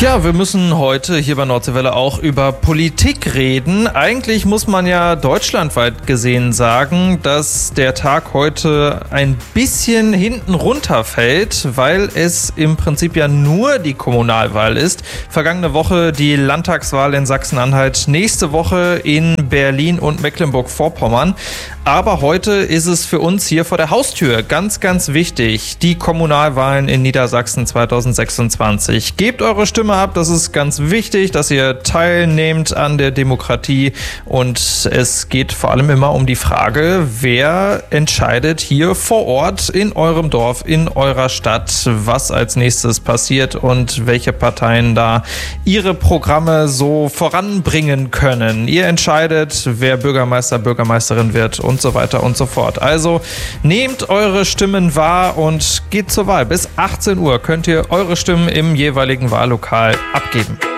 Ja, wir müssen heute hier bei Nordseewelle auch über Politik reden. Eigentlich muss man ja deutschlandweit gesehen sagen, dass der Tag heute ein bisschen hinten runterfällt, weil es im Prinzip ja nur die Kommunalwahl ist. Vergangene Woche die Landtagswahl in Sachsen-Anhalt, nächste Woche in Berlin und Mecklenburg-Vorpommern. Aber heute ist es für uns hier vor der Haustür ganz, ganz wichtig, die Kommunalwahlen in Niedersachsen 2026. Gebt eure Stimme ab, das ist ganz wichtig, dass ihr teilnehmt an der Demokratie, und es geht vor allem immer um die Frage, wer entscheidet hier vor Ort in eurem Dorf, in eurer Stadt, was als nächstes passiert und welche Parteien da ihre Programme so voranbringen können. Ihr entscheidet, wer Bürgermeister, Bürgermeisterin wird und so weiter und so fort. Also nehmt eure Stimmen wahr und geht zur Wahl. Bis 18 Uhr könnt ihr eure Stimmen im jeweiligen Wahllokal abgeben.